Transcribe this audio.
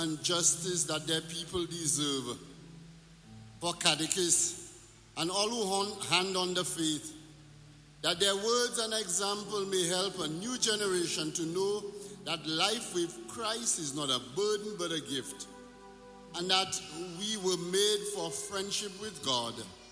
and justice that their people deserve. For catechists and all who hand on the faith, that their words and example may help a new generation to know that life with Christ is not a burden but a gift, and that we were made for friendship with God